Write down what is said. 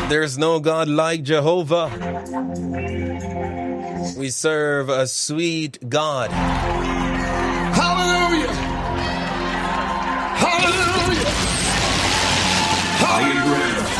There's no God like Jehovah. We serve a sweet God. Hallelujah! Hallelujah! Hallelujah!